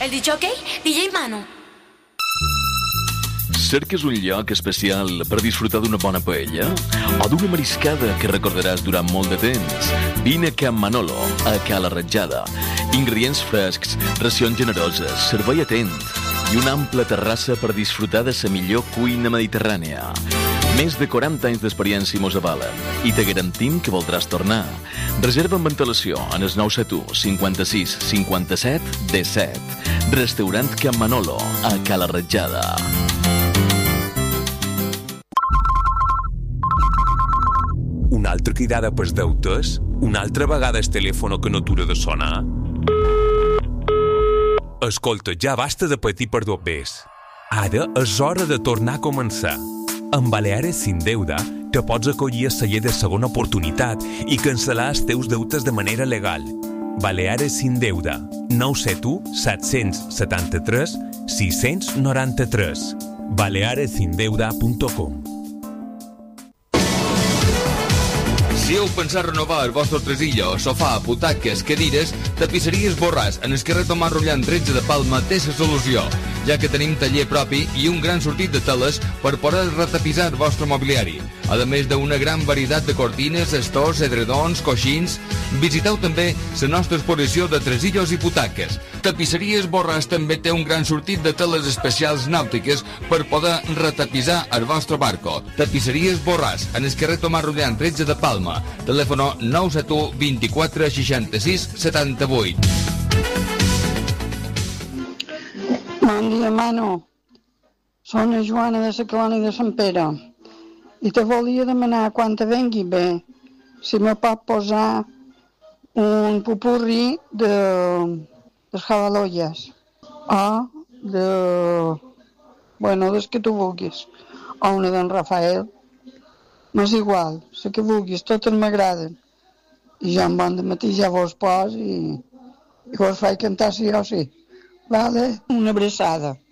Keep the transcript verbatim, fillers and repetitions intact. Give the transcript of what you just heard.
El disjockey, D J Manu. Cerques un lloc especial per disfrutar d'una bona paella? O d'una mariscada que recordaràs durant molt de temps? Vine a Can Manolo, a Cala Ratjada. Ingredients frescs, racions generoses, servei atent i una ampla terrassa per disfrutar de la millor cuina mediterrània. Més de quaranta anys d'experiència mos avalen i te garantim que voldràs tornar. Reserva amb antelació en el nou set u cinquanta-sis cinquanta-set disset. Restaurant Can Manolo, a Cala Ratjada. Una altra cridada pels deutes? Una altra vegada el telèfon que no atura de sonar? Escolta, ja basta de patir per dos bes. Ara és hora de tornar a començar. Amb Baleares Sin Deuda te pots acollir a celler de segona oportunitat i cancel·lar els teus deutes de manera legal. Baleares Sin Deuda, nou set u set set tres sis nou tres. baleares sin deuda punt com. Si heu pensat renovar el vostre tresillo, sofà, butaques, cadires, tapisseries Borràs, en el carrer Tomàs Rullant tretze de Palma té la solució, ja que tenim taller propi i un gran sortit de teles per poder retapisar el vostre mobiliari. A més d'una gran varietat de cortines, estors, edredons, coixins, visiteu també la nostra exposició de tresillos i butaques. Tapisseries Borràs també té un gran sortit de teles especials nàutiques per poder retapisar el vostre barco. Tapisseries Borràs, en el carrer Tomàs Rullant tretze de Palma. Telèfon nou set u vint-i-quatre seixanta-sis setanta-vuit. Bon dia, Manu. Soc la Joana de la colònia de Sant Pere i te volia demanar quan te vengui bé si me pot posar un pupurri de, de Jabalolles o de... bueno, des que tu vulguis, o una d'en Rafael. M'és igual, la que vulguis, totes m'agraden. I jo en bon dematí ja vos pos i, i vos faig cantar sí o sí. Vale? Una abraçada.